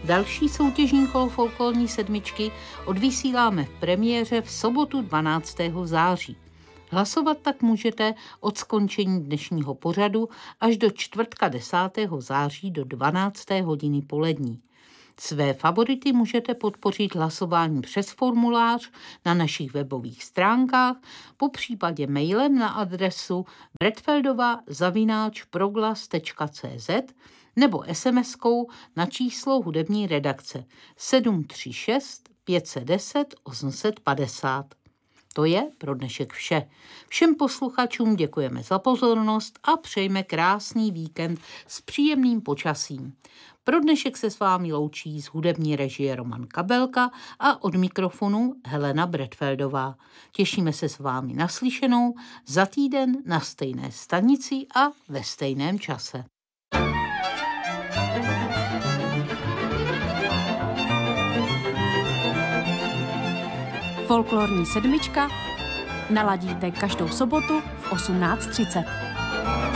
Další soutěžní kolo folklorní sedmičky odvysíláme v premiéře v sobotu 12. září. Hlasovat tak můžete od skončení dnešního pořadu až do čtvrtka 10. září do 12. hodiny polední. Své favority můžete podpořit hlasováním přes formulář na našich webových stránkách, popřípadě mailem na adresu bretfeldova@proglas.cz nebo SMS-kou na číslo hudební redakce 736 510 850. To je pro dnešek vše. Všem posluchačům děkujeme za pozornost a přejeme krásný víkend s příjemným počasím. Pro dnešek se s vámi loučí z hudební režie Roman Kabelka a od mikrofonu Helena Bretfeldová. Těšíme se s vámi naslyšenou za týden na stejné stanici a ve stejném čase. Folklorní sedmička naladíte každou sobotu v 18:30.